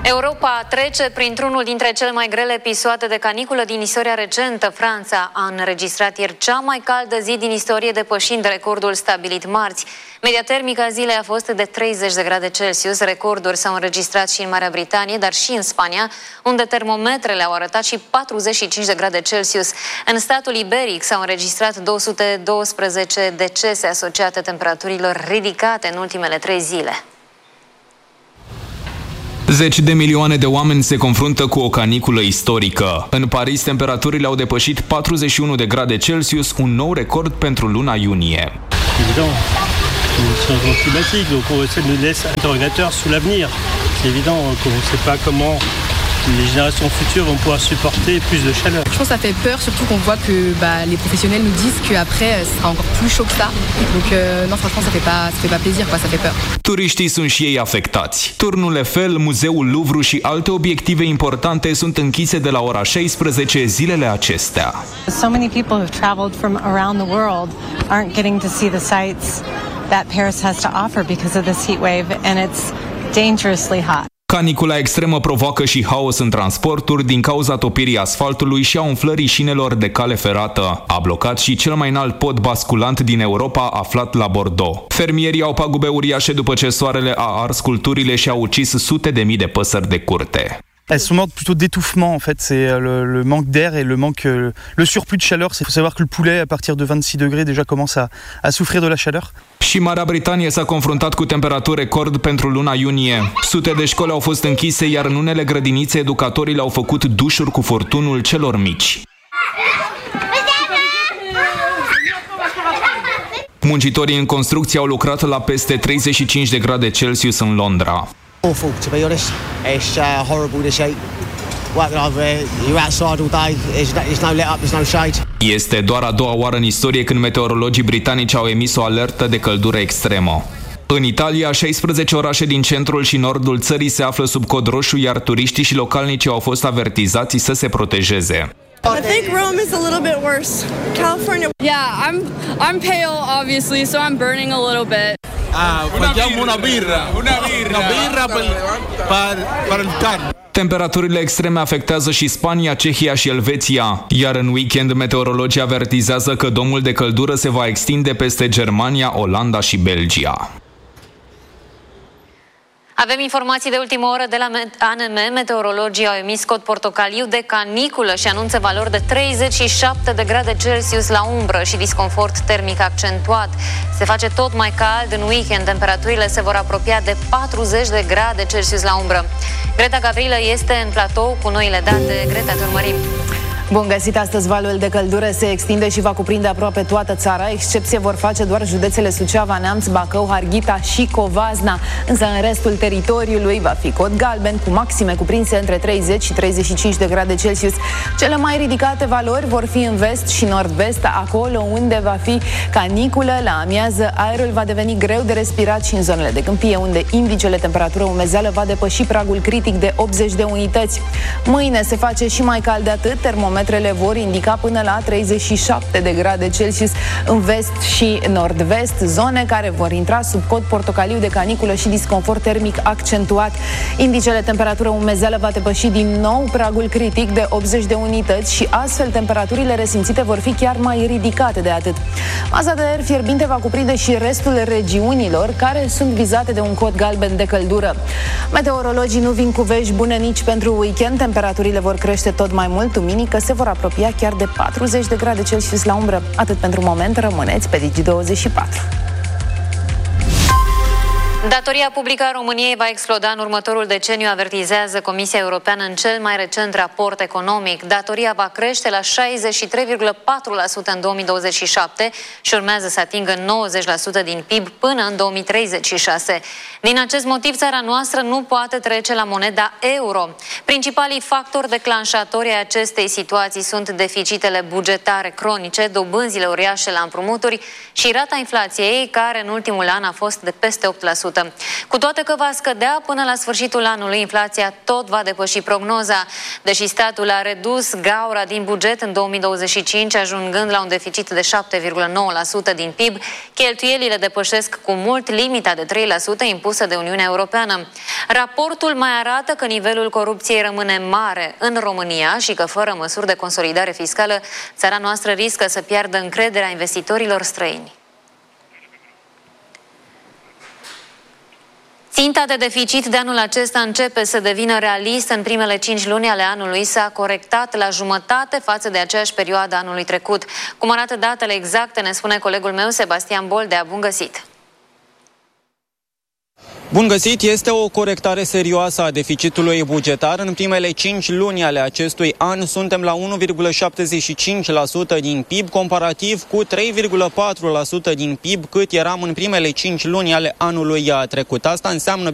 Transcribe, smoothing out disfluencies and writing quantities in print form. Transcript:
Europa trece printr-unul dintre cele mai grele episoade de caniculă din istoria recentă. Franța a înregistrat ieri cea mai caldă zi din istorie, depășind recordul stabilit marți. Media termică a zilei a fost de 30 de grade Celsius. Recorduri s-au înregistrat și în Marea Britanie, dar și în Spania, unde termometrele au arătat și 45 de grade Celsius. În statul iberic s-au înregistrat 212 decese asociate temperaturilor ridicate în ultimele 3 zile. Zeci de milioane de oameni se confruntă cu o caniculă istorică. În Paris, temperaturile au depășit 41 de grade Celsius, un nou record pentru luna iunie. Evident, le changement climatique, donc ça nous laisse interrogateurs sur l'avenir. C'est évident qu'on ne sait pas comment les générations futures vont pouvoir supporter plus de chaleur. Je pense que ça fait peur, surtout qu'on voit que les professionnels nous disent qu'après, ce sera encore plus chaud que ça. Donc non, franchement, ça fait pas plaisir, quoi, ça fait peur. Turiștii sunt și ei afectați. Turnul Eiffel, Muzeul Louvre și alte obiective importante sunt închise de la ora 16 zilele acestea. So many people who've traveled from around the world aren't getting to see the sights that Paris has to offer because of this heat wave, and it's dangerously hot. Canicula extremă provoacă și haos în transporturi din cauza topirii asfaltului și a umflării șinelor de cale ferată. A blocat și cel mai înalt pod basculant din Europa, aflat la Bordeaux. Fermierii au pagube uriașe după ce soarele a ars culturile și a ucis sute de mii de păsări de curte. Elles sont mortes plutôt d'étouffement en fait, c'est le manque d'air et le surplus de chaleur. Il faut savoir que le poulet à partir de 26 degrés déjà commence à souffrir de la chaleur. Și Marea Britanie s-a confruntat cu temperaturi record pentru luna iunie. Sute de școli au fost închise, iar în unele grădinițe educatorii le-au făcut dușuri cu furtunul celor mici. Muncitorii în construcție au lucrat la peste 35 de grade Celsius în Londra. Awful, to be honest. It's horrible this heat. Working over, you're outside all day. There's no let up, there's no shade. Este doar a doua oară în istorie când meteorologii britanici au emis o alertă de căldură extremă. În Italia, 16 orașe din centrul și nordul țării se află sub cod roșu, iar turiștii și localnicii au fost avertizați să se protejeze. I think Rome is a little bit worse. California. Yeah, I'm pale obviously, so I'm burning a little bit. Facciamo una birra per il caldo. Temperaturile extreme afectează și Spania, Cehia și Elveția, iar în weekend meteorologii avertizează că domul de căldură se va extinde peste Germania, Olanda și Belgia. Avem informații de ultimă oră de la ANM. Meteorologii au emis cod portocaliu de caniculă și anunță valori de 37 de grade Celsius la umbră și disconfort termic accentuat. Se face tot mai cald în weekend. Temperaturile se vor apropia de 40 de grade Celsius la umbră. Greta Gavrilă este în platou cu noile date. Greta, te urmărim. Bun găsit! Astăzi valul de căldură se extinde și va cuprinde aproape toată țara. Excepție vor face doar județele Suceava, Neamț, Bacău, Harghita și Covasna. Însă în restul teritoriului va fi cod galben, cu maxime cuprinse între 30 și 35 de grade Celsius. Cele mai ridicate valori vor fi în vest și nord-vest, acolo unde va fi caniculă. La amiază, aerul va deveni greu de respirat și în zonele de câmpie, unde indicele temperatură umezeală va depăși pragul critic de 80 de unități. Mâine se face și mai cald de atât. Termometrele vor indica până la 37 de grade Celsius în vest și nord-vest, zone care vor intra sub cod portocaliu de caniculă și disconfort termic accentuat. Indicele temperatură umezeală va depăși din nou pragul critic de 80 de unități și astfel temperaturile resimțite vor fi chiar mai ridicate de atât. Masa de aer fierbinte va cuprinde și restul regiunilor care sunt vizate de un cod galben de căldură. Meteorologii nu vin cu vești bune nici pentru weekend. Temperaturile vor crește tot mai mult, duminică se vor apropia chiar de 40 de grade Celsius la umbră. Atât pentru moment, rămâneți pe Digi24. Datoria publică a României va exploda în următorul deceniu, avertizează Comisia Europeană în cel mai recent raport economic. Datoria va crește la 63,4% în 2027 și urmează să atingă 90% din PIB până în 2036. Din acest motiv, țara noastră nu poate trece la moneda euro. Principalii factori declanșatori ai acestei situații sunt deficitele bugetare cronice, dobânzile uriașe la împrumuturi și rata inflației, care în ultimul an a fost de peste 8%. 3%. Cu toate că va scădea până la sfârșitul anului, inflația tot va depăși prognoza. Deși statul a redus gaura din buget în 2025, ajungând la un deficit de 7,9% din PIB, cheltuielile depășesc cu mult limita de 3% impusă de Uniunea Europeană. Raportul mai arată că nivelul corupției rămâne mare în România și că fără măsuri de consolidare fiscală, țara noastră riscă să piardă încrederea investitorilor străini. Ținta de deficit de anul acesta începe să devină realistă. În primele 5 luni ale anului s-a corectat la jumătate față de aceeași perioadă anului trecut. Cum arată datele exacte, ne spune colegul meu Sebastian Boldea. Bun găsit! Bun găsit! Este o corectare serioasă a deficitului bugetar. În primele 5 luni ale acestui an suntem la 1,75% din PIB, comparativ cu 3,4% din PIB cât eram în primele 5 luni ale anului trecut. Asta înseamnă